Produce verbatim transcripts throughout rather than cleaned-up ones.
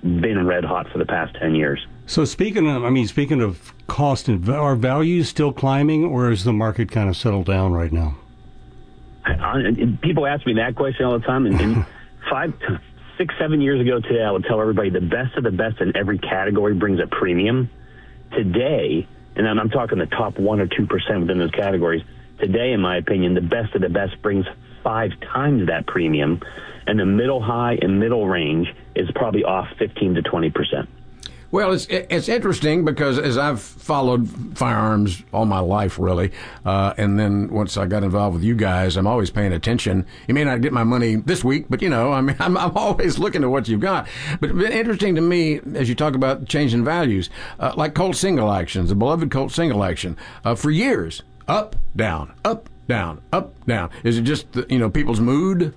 been red hot for the past ten years. So speaking of, I mean, speaking of cost, and are values still climbing, or is the market kind of settled down right now? I, I, people ask me that question all the time, and, and five, six, seven years ago today, I would tell everybody the best of the best in every category brings a premium. Today, and I'm, I'm talking the top one or two percent within those categories. Today, in my opinion, the best of the best brings five times that premium, and the middle high and middle range is probably off fifteen to twenty percent. Well, it's it's interesting because as I've followed firearms all my life, really, uh, and then once I got involved with you guys, I'm always paying attention. You may not get my money this week, but, you know, I mean, I'm, I'm always looking at what you've got. But it's been interesting to me, as you talk about changing values, uh, like Colt single actions, the beloved Colt single action, uh, for years, up, down, up, down, up, down. Is it just, the, you know, people's mood?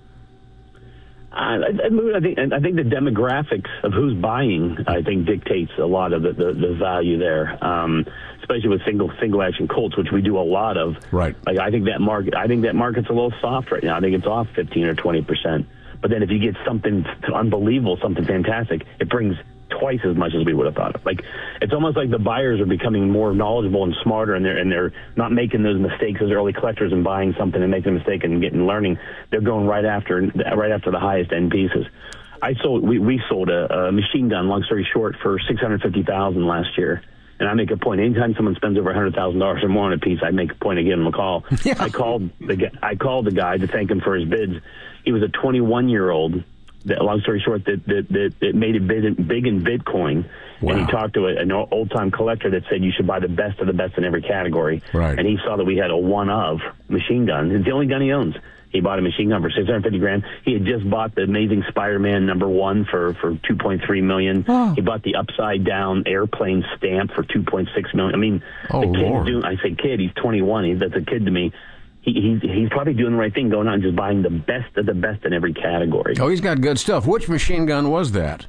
I, I think I think the demographics of who's buying, I think, dictates a lot of the, the, the value there. Um, especially with single single action Colts, which we do a lot of. Right. Like I think that market, I think that market's a little soft right now. I think it's off fifteen or twenty percent. But then if you get something unbelievable, something fantastic, it brings twice as much as we would have thought of. Like, it's almost like the buyers are becoming more knowledgeable and smarter, and they're and they're not making those mistakes as early collectors and buying something and making a mistake and getting learning. They're going right after right after the highest end pieces. I sold we, we sold a, a machine gun, long story short, for six hundred fifty thousand dollars last year. And I make a point. Anytime someone spends over one hundred thousand dollars or more on a piece, I make a point of giving them a call. Yeah. I called the I called the guy to thank him for his bids. He was a twenty-one-year-old. That, long story short, that that, that, that made it big, big in Bitcoin. Wow. And he talked to a, an old-time collector that said you should buy the best of the best in every category. Right. And he saw that we had a one-of machine gun. It's the only gun he owns. He bought a machine gun for six hundred fifty grand. He had just bought the Amazing Spider-Man number one for, for two point three million dollars. Oh. He bought the upside-down airplane stamp for two point six million dollars. I mean, oh, the kid's Lord. doing, I say kid, he's twenty-one. He, that's a kid to me. He, he's, he's probably doing the right thing, going out and just buying the best of the best in every category. Oh, he's got good stuff. Which machine gun was that?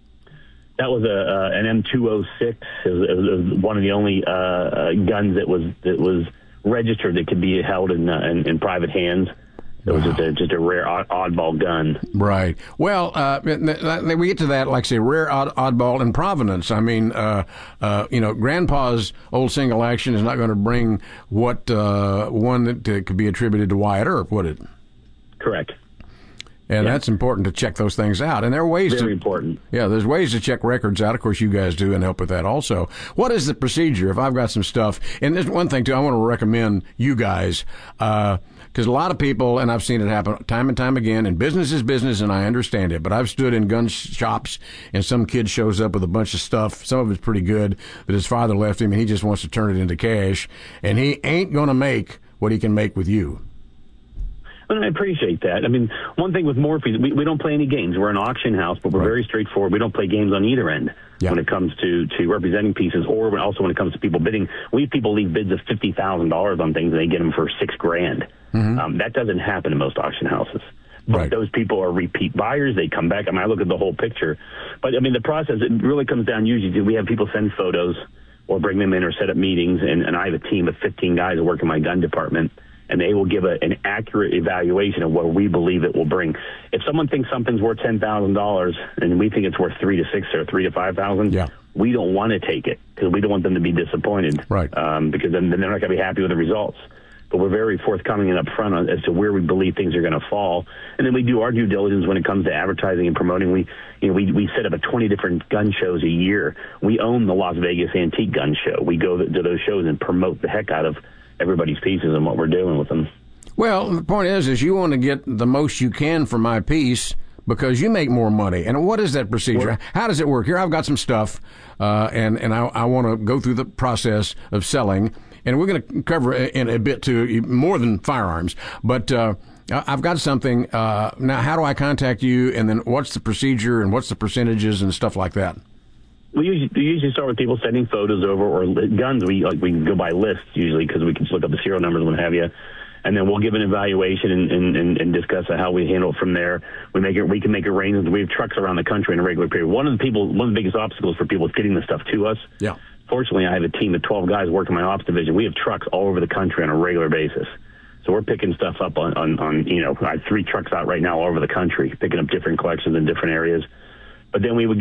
That was a uh, an M two oh six. It was, it was one of the only uh, uh, guns that was that was registered that could be held in uh, in, in private hands. It was wow. just a just a rare odd, oddball gun. Right. Well, uh, we get to that, like I say, rare odd, oddball in provenance. I mean, uh, uh, you know, Grandpa's old single action is not going to bring what uh, one that uh, could be attributed to Wyatt Earp, would it? Correct. And yeah. that's important to check those things out. And there are ways Very to, important. Yeah, there's ways to check records out. Of course, you guys do and help with that also. What is the procedure if I've got some stuff? And there's one thing, too, I want to recommend you guys, because uh, a lot of people, and I've seen it happen time and time again, and business is business, and I understand it, but I've stood in gun shops, and some kid shows up with a bunch of stuff. Some of it's pretty good, that his father left him, and he just wants to turn it into cash, and he ain't going to make what he can make with you. And I appreciate that. I mean, one thing with Morphe's, we, we don't play any games. We're an auction house, but we're right. very straightforward. We don't play games on either end yeah. when it comes to, to representing pieces, or when, also when it comes to people bidding. We have people leave bids of fifty thousand dollars on things, and they get them for six grand. Mm-hmm. Um, that doesn't happen in most auction houses. But right. those people are repeat buyers. They come back. I mean, I look at the whole picture. But, I mean, the process, it really comes down usually to we have people send photos or bring them in or set up meetings, and, and I have a team of fifteen guys that work in my gun department, and they will give a, an accurate evaluation of what we believe it will bring. If someone thinks something's worth ten thousand dollars and we think it's worth three to six or three to five thousand, yeah. we don't want to take it because we don't want them to be disappointed, right? Um, because then, then they're not going to be happy with the results. But we're very forthcoming and upfront on, as to where we believe things are going to fall, and then we do our due diligence when it comes to advertising and promoting. We, you know, we we set up a twenty different gun shows a year. We own the Las Vegas Antique Gun Show. We go to those shows and promote the heck out of everybody's pieces and what we're doing with them. Well, the point is, is you want to get the most you can for my piece because you make more money. And what is that procedure? Well, how does it work? Here, I've got some stuff, uh, and, and I, I want to go through the process of selling. And we're going to cover in a bit, too, more than firearms. But uh, I've got something. Uh, now, how do I contact you? And then what's the procedure and what's the percentages and stuff like that? We usually, we usually start with people sending photos over, or guns. We like we can go by lists usually because we can just look up the serial numbers and what have you, and then we'll give an evaluation and, and, and discuss how we handle it from there. We make it. We can make arrangements. We have trucks around the country in a regular period. One of the people, one of the biggest obstacles for people is getting the stuff to us. Yeah. Fortunately, I have a team of twelve guys working my ops division. We have trucks all over the country on a regular basis. So we're picking stuff up on, on, on you know, I have three trucks out right now all over the country, picking up different collections in different areas. But then we would